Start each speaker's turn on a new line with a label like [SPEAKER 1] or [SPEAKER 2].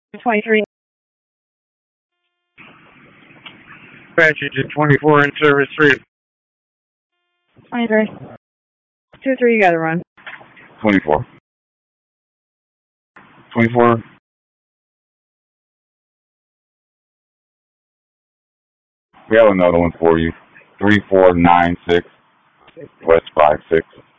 [SPEAKER 1] 23.
[SPEAKER 2] Dispatch to 24 in service 3.
[SPEAKER 1] 23. 2-3, you gotta run.
[SPEAKER 3] 24. 24. We have another one for you. 3496 West 56.